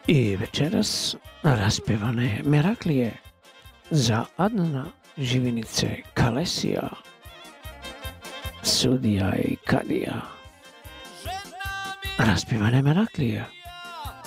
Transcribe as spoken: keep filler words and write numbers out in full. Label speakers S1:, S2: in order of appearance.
S1: I večeras raspevane Meraklije za Adnana Živinice Kalesija, sudija i kadija. Raspevane Meraklije.